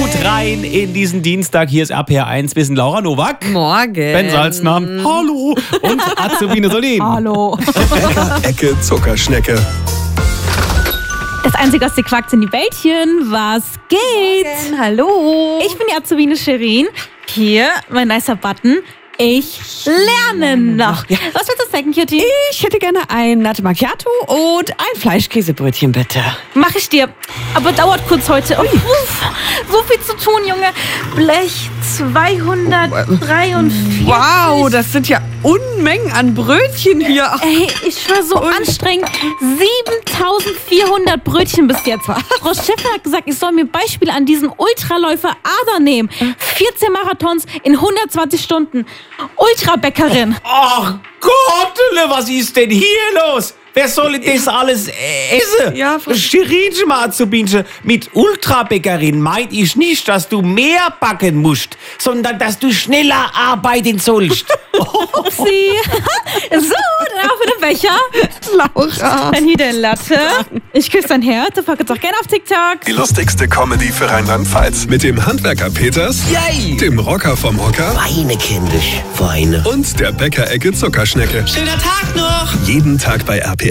Gut rein in diesen Dienstag. Hier ist RPR1. Wir sind Laura Nowak. Morgen. Ben Salzner. Hallo. Und Azubine Solin. Hallo. Ecke Zuckerschnecke. Das Einzige, was dir quackt, sind die Bällchen. Was geht? Hallo. Ich bin die Azubine Shirin. Hier, mein nicer Button. Ich lerne noch. Ja. Was willst du snacken, Cutie? Ich hätte gerne ein Latte Macchiato und ein Fleischkäsebrötchen, bitte. Mach ich dir. Aber dauert kurz heute. Uff, so viel zu tun, Junge. Blech 243. Wow, das sind ja Unmengen an Brötchen hier. Ey, ich war so anstrengend. 7400 Brötchen bis jetzt. Frau Schäfer hat gesagt, ich soll mir Beispiele an diesen Ultraläufer Ada nehmen. 14 Marathons in 120 Stunden. Ultrabäckerin. Ach Gott, was ist denn hier los? Wer soll das alles essen? Ja, Shirinchen, Azubinchen, mit Ultrabäckerin meint ich nicht, dass du mehr backen musst, sondern dass du schneller arbeiten sollst. Upsi. So, dann auf in den Becher. Laura. Dann hier der Latte. Ich küsse dein Herz. Du packst auch gerne auf TikTok. Die lustigste Comedy für Rheinland-Pfalz. Mit dem Handwerker Peters, Yay! dem Rocker vom Hocker Weine, kindisch, Weine. und der Bäcker Ecke Zuckerschnecke. Schöner Tag noch! Jeden Tag bei RPR.